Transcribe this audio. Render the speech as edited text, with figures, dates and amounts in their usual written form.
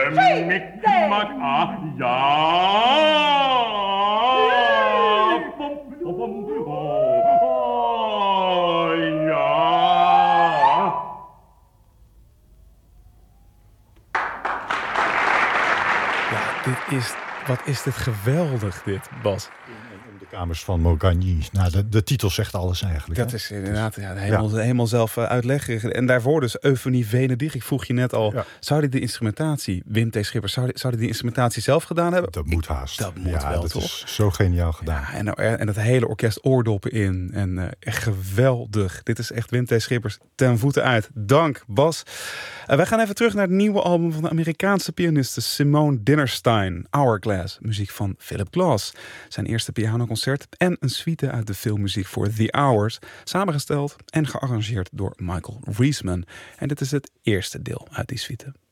Mikmak, ja. Wat is dit geweldig, dit, Bas. De kamers van Mogagny. Nou, de titel zegt alles eigenlijk. Dat is inderdaad helemaal zelf uitleggen. En daarvoor dus Eufonie Venedig. Ik vroeg je net al, zou hij de instrumentatie, Wim T. Schippers, zou hij die instrumentatie zelf gedaan hebben? Dat moet haast. Dat moet wel, dat toch? is zo geniaal gedaan. Ja, en het hele orkest oordoppen in. En echt geweldig. Dit is echt Wim T. Schippers ten voeten uit. Dank, Bas. Wij gaan even terug naar het nieuwe album van de Amerikaanse pianiste Simone Dinnerstein. Hourglass, muziek van Philip Glass. Zijn eerste pianoconcert en een suite uit de filmmuziek voor The Hours. Samengesteld en gearrangeerd door Michael Riesman. En dit is het eerste deel uit die suite.